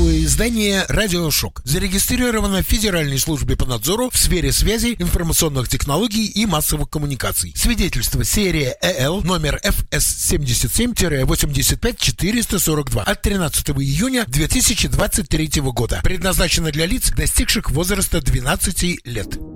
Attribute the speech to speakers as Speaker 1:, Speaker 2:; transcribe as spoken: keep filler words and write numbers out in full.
Speaker 1: Новое издание «Радиошок» зарегистрировано в Федеральной службе по надзору в сфере связи, информационных технологий и массовых коммуникаций. Свидетельство серия ЭЛ номер эф эс семьдесят семь восемьдесят пять четыреста сорок два от тринадцатого июня две тысячи двадцать третьего года. Предназначено для лиц, достигших возраста двенадцати лет.